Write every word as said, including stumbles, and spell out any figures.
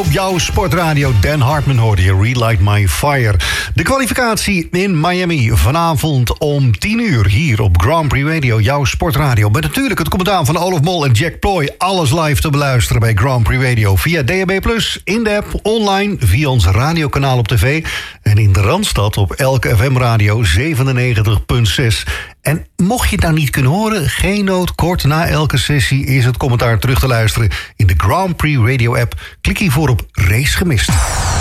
Op jouw sportradio, Dan Hartman hoorde je Relight My Fire. De kwalificatie in Miami vanavond om tien uur hier op Grand Prix Radio, jouw sportradio. Met natuurlijk het commentaar van Olaf Mol en Jack Ploy. Alles live te beluisteren bij Grand Prix Radio via D A B plus, in de app, online, via ons radiokanaal op tv. En in de Randstad op elke F M-radio zevenennegentig komma zes. En mocht je het nou niet kunnen horen, geen nood, kort na elke sessie is het commentaar terug te luisteren in de Grand Prix Radio app. Klik hiervoor op Race Gemist.